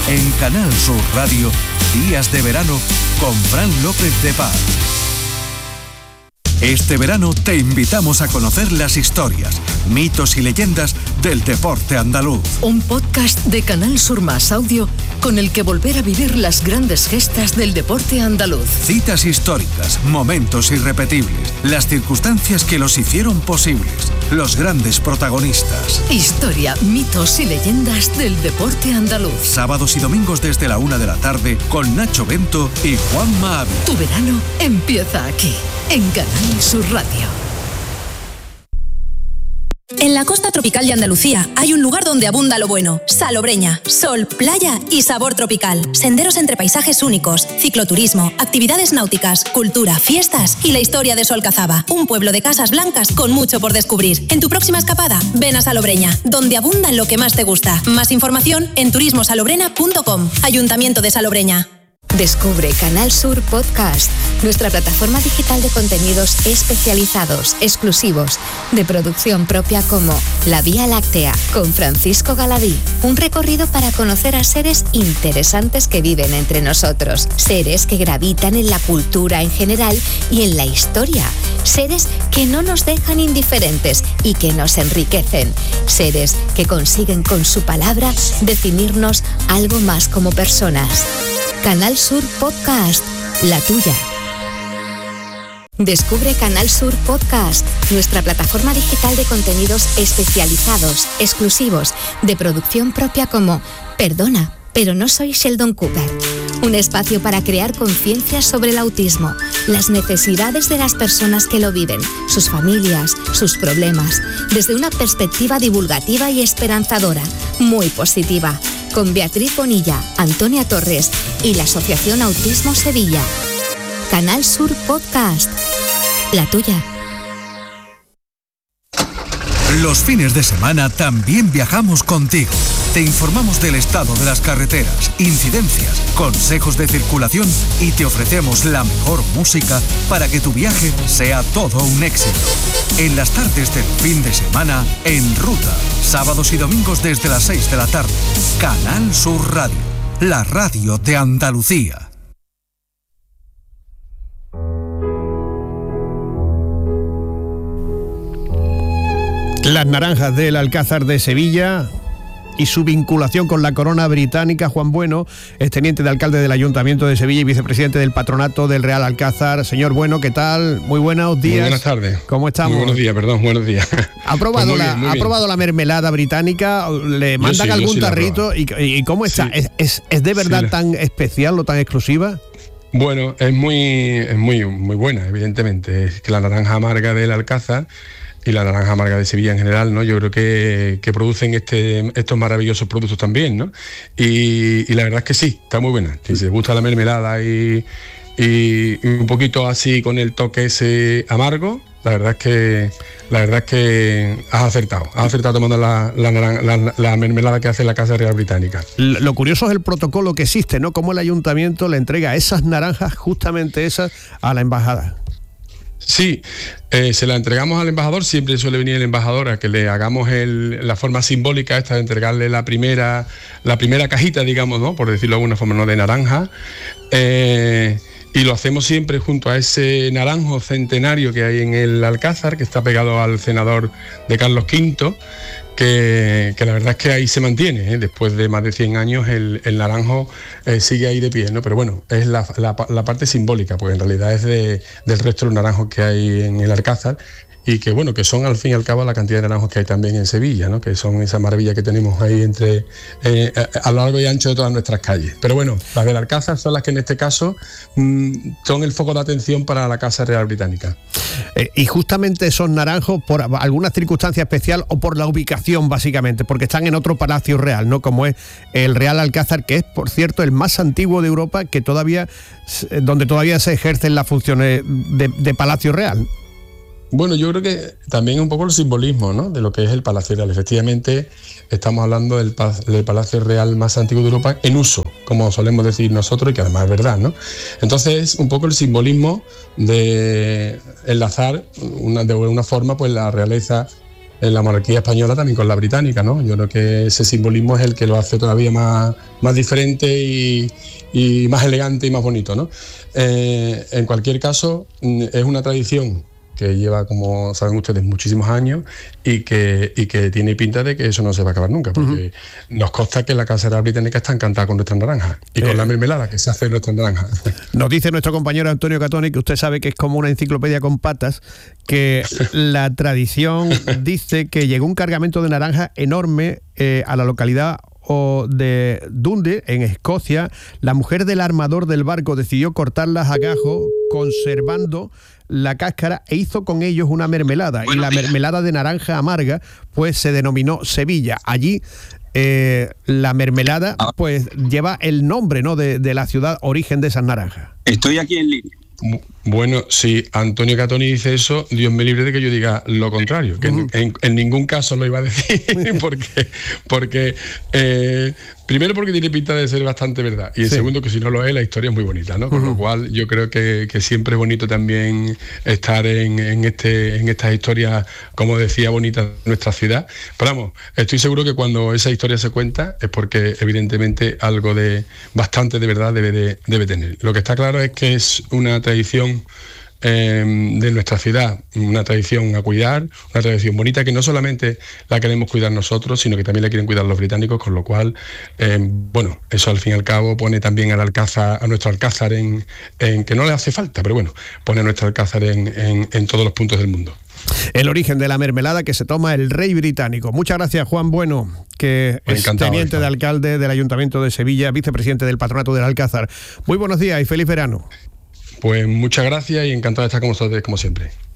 En Canal Sur Radio, Días de Verano con Fran López de Paz. Este verano te invitamos a conocer las historias, mitos y leyendas del deporte andaluz. Un podcast de Canal Sur Más Audio con el que volver a vivir las grandes gestas del deporte andaluz. Citas históricas, momentos irrepetibles, las circunstancias que los hicieron posibles, los grandes protagonistas. Historia, mitos y leyendas del deporte andaluz. Sábados y domingos desde la 1 de la tarde con Nacho Bento y Juanma Ávila. Tu verano empieza aquí, en Canal Sur Radio. En la costa tropical de Andalucía hay un lugar donde abunda lo bueno: Salobreña, sol, playa y sabor tropical. Senderos entre paisajes únicos, cicloturismo, actividades náuticas, cultura, fiestas y la historia de su alcazaba. Un pueblo de casas blancas con mucho por descubrir. En tu próxima escapada, ven a Salobreña, donde abunda lo que más te gusta. Más información en turismosalobrena.com. Ayuntamiento de Salobreña. Descubre Canal Sur Podcast, nuestra plataforma digital de contenidos especializados, exclusivos, de producción propia, como La Vía Láctea, con Francisco Galadí. Un recorrido para conocer a seres interesantes que viven entre nosotros. Seres que gravitan en la cultura en general y en la historia. Seres que no nos dejan indiferentes y que nos enriquecen. Seres que consiguen con su palabra definirnos algo más como personas. Canal Sur Podcast, la tuya. Descubre Canal Sur Podcast, nuestra plataforma digital de contenidos especializados, exclusivos, de producción propia, como Perdona, pero no soy Sheldon Cooper. Un espacio para crear conciencia sobre el autismo, las necesidades de las personas que lo viven, sus familias, sus problemas, desde una perspectiva divulgativa y esperanzadora, muy positiva, con Beatriz Bonilla, Antonia Torres y la Asociación Autismo Sevilla. Canal Sur Podcast, la tuya. Los fines de semana también viajamos contigo. Te informamos del estado de las carreteras, incidencias, consejos de circulación y te ofrecemos la mejor música para que tu viaje sea todo un éxito. En las tardes del fin de semana, En Ruta, sábados y domingos desde las 6 de la tarde. Canal Sur Radio, la radio de Andalucía. Las naranjas del Alcázar de Sevilla y su vinculación con la corona británica. Juan Bueno es teniente de alcalde del Ayuntamiento de Sevilla y vicepresidente del Patronato del Real Alcázar. Señor Bueno, ¿qué tal? Muy buenos días. Muy buenas tardes. ¿Cómo estamos? Muy buenos días, perdón, buenos días. ¿Ha probado, ¿ha probado la mermelada británica? ¿Le mandan algún tarrito? ¿Y cómo está? Sí. ¿Es de verdad tan especial o tan exclusiva? Bueno, es muy buena, evidentemente. Es que la naranja amarga del Alcázar y la naranja amarga de Sevilla en general, ¿no? Yo creo que producen estos maravillosos productos también, ¿no? Y la verdad es que sí, está muy buena. Si se gusta la mermelada y un poquito así con el toque ese amargo, la verdad es que has acertado tomando la mermelada que hace la Casa Real Británica. Lo curioso es el protocolo que existe, ¿no? Cómo el ayuntamiento le entrega esas naranjas, justamente esas, a la embajada. Sí, se la entregamos al embajador. Siempre suele venir el embajador a que le hagamos la forma simbólica esta de entregarle la primera cajita, digamos, ¿no? Por decirlo de alguna forma, ¿no? De naranja. Y lo hacemos siempre junto a ese naranjo centenario que hay en el Alcázar, que está pegado al cenador de Carlos V, que la verdad es que ahí se mantiene, ¿eh? Después de más de 100 años el naranjo sigue ahí de pie, ¿no? Pero bueno, es la parte simbólica, porque en realidad es del resto de los naranjos que hay en el Alcázar, y que bueno, que son al fin y al cabo la cantidad de naranjos que hay también en Sevilla, ¿no? Que son esa maravilla que tenemos ahí a lo largo y ancho de todas nuestras calles. Pero bueno, las del Alcázar son las que en este caso son el foco de atención para la Casa Real Británica. Y justamente esos naranjos, por alguna circunstancia especial o por la ubicación, básicamente, porque están en otro palacio real, ¿no? Como es el Real Alcázar, que es, por cierto, el más antiguo de Europa, donde todavía se ejercen las funciones de palacio real. Bueno, yo creo que también un poco el simbolismo, ¿no? De lo que es el Palacio Real. Efectivamente, estamos hablando del Palacio Real más antiguo de Europa en uso, como solemos decir nosotros, y que además es verdad, ¿no? Entonces, un poco el simbolismo de enlazar de alguna forma pues la realeza en la monarquía española también con la británica, ¿no? Yo creo que ese simbolismo es el que lo hace todavía más más diferente y más elegante y más bonito, ¿no? En cualquier caso, es una tradición que lleva, como saben ustedes, muchísimos años y que tiene pinta de que eso no se va a acabar nunca, porque nos consta que la casera británica está encantada con nuestras naranjas y con la mermelada que se hace en nuestras naranjas. Nos dice nuestro compañero Antonio Catoni, que usted sabe que es como una enciclopedia con patas, que la tradición dice que llegó un cargamento de naranja enorme a la localidad de Dundee, en Escocia. La mujer del armador del barco decidió cortarlas a gajo, conservando la cáscara, e hizo con ellos una mermelada. Y la mermelada de naranja amarga pues se denominó Sevilla. Allí la mermelada pues lleva el nombre, ¿no?, de la ciudad origen de esas naranjas. Estoy aquí en línea. Bueno, si Antonio Catoni dice eso, Dios me libre de que yo diga lo contrario, que en ningún caso lo iba a decir, porque primero porque tiene pinta de ser bastante verdad, y segundo que si no lo es, la historia es muy bonita, ¿no? Con lo cual yo creo que siempre es bonito también estar en estas historias, como decía, bonitas de nuestra ciudad. Pero vamos, estoy seguro que cuando esa historia se cuenta es porque evidentemente algo de bastante de verdad debe tener. Lo que está claro es que es una tradición de nuestra ciudad, una tradición a cuidar, una tradición bonita que no solamente la queremos cuidar nosotros, sino que también la quieren cuidar los británicos, con lo cual, bueno, eso al fin y al cabo pone también a nuestro alcázar en que no le hace falta, pero bueno, pone a nuestro alcázar en todos los puntos del mundo. El origen de la mermelada que se toma el rey británico. Muchas gracias, Juan Bueno, que es teniente de alcalde del Ayuntamiento de Sevilla, vicepresidente del Patronato del Alcázar. Muy buenos días y feliz verano. Pues muchas gracias y encantado de estar con ustedes como siempre.